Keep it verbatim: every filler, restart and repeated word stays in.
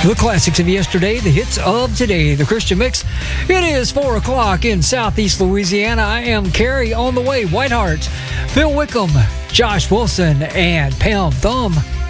The classics of yesterday, the hits of today, the Christian Mix. It is four o'clock in Southeast Louisiana. I am Carrie on the way. Whiteheart, Phil Wickham, Josh Wilson, and Pam Thumb.